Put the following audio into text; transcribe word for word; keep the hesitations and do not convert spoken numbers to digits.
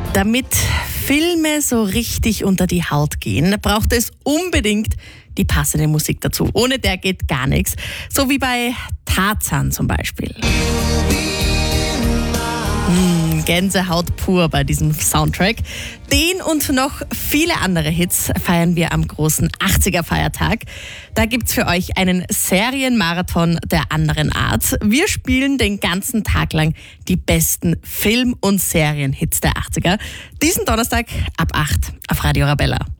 Damit Filme so richtig unter die Haut gehen, braucht es unbedingt die passende Musik dazu. Ohne der geht gar nichts. So wie bei Tarzan zum Beispiel. Mmh, Gänsehaut pur bei diesem Soundtrack. Den und noch viele andere Hits feiern wir am großen achtziger-Feiertag. Da gibt's für euch einen Serienmarathon der anderen Art. Wir spielen den ganzen Tag lang die besten Film- und Serienhits der achtziger. Diesen Donnerstag ab acht auf Radio Arabella.